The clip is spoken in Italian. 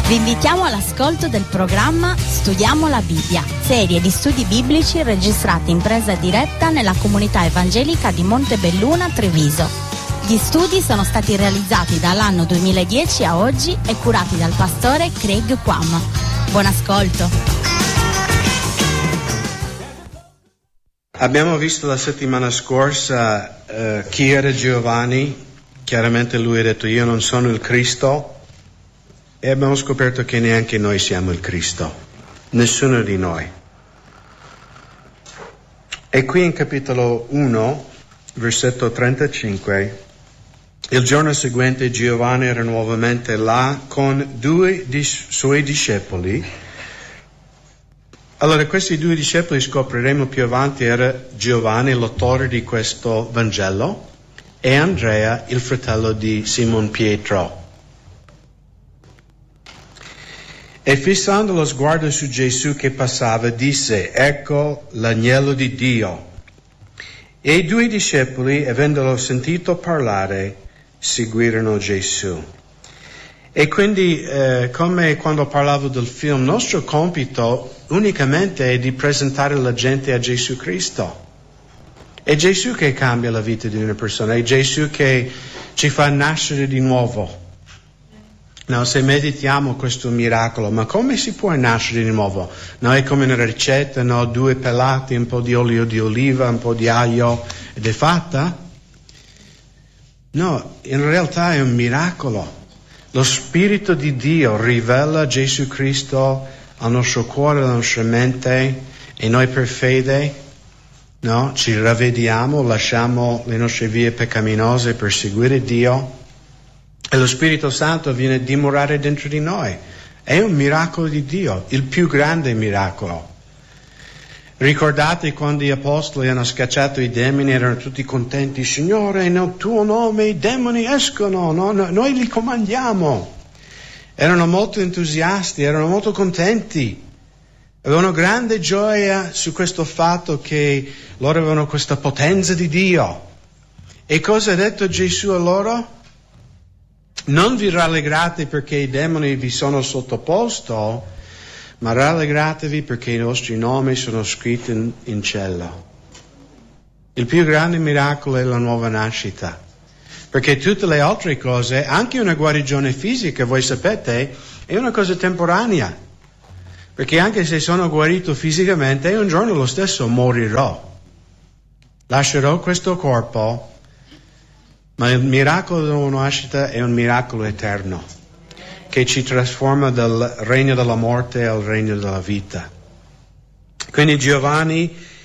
Vi invitiamo all'ascolto del programma Studiamo la Bibbia, serie di studi biblici registrati in presa diretta nella comunità evangelica di Montebelluna, Treviso. Gli studi sono stati realizzati dall'anno 2010 a oggi e curati dal pastore Craig Quam. Buon ascolto. Abbiamo visto la settimana scorsa chi era Giovanni. Chiaramente lui ha detto: io non sono il Cristo. E abbiamo scoperto che neanche noi siamo il Cristo, nessuno di noi. E qui in capitolo 1, versetto 35, il giorno seguente Giovanni era nuovamente là con 2 suoi discepoli. Allora, questi 2 discepoli, scopriremo più avanti, era Giovanni, l'autore di questo Vangelo, e Andrea, il fratello di Simon Pietro. E fissando lo sguardo su Gesù che passava, disse: ecco l'agnello di Dio. E i 2 discepoli, avendolo sentito parlare, seguirono Gesù. E quindi, come quando parlavo del film, nostro compito unicamente è di presentare la gente a Gesù Cristo. È Gesù che cambia la vita di una persona, è Gesù che ci fa nascere di nuovo. No, se meditiamo questo miracolo, ma come si può nascere di nuovo? No, è come una ricetta, no? 2 pelati, un po' di olio di oliva, un po' di aglio, ed è fatta? No, in realtà è un miracolo. Lo Spirito di Dio rivela Gesù Cristo al nostro cuore, alla nostra mente, e noi per fede, no? Ci ravvediamo, lasciamo le nostre vie peccaminose per seguire Dio. E lo Spirito Santo viene a dimorare dentro di noi. È un miracolo di Dio, il più grande miracolo. Ricordate quando gli apostoli hanno scacciato i demoni, erano tutti contenti: Signore, nel tuo nome i demoni escono, no? Noi li comandiamo. Erano molto entusiasti, erano molto contenti. Avevano grande gioia su questo fatto che loro avevano questa potenza di Dio. E cosa ha detto Gesù a loro? Non vi rallegrate perché i demoni vi sono sottoposti, ma rallegratevi perché i vostri nomi sono scritti in cielo. Il più grande miracolo è la nuova nascita, perché tutte le altre cose, anche una guarigione fisica, voi sapete, è una cosa temporanea, perché anche se sono guarito fisicamente, un giorno lo stesso morirò, lascerò questo corpo. Ma il miracolo della nuova nascita è un miracolo eterno, che ci trasforma dal regno della morte al regno della vita. Quindi Giovanni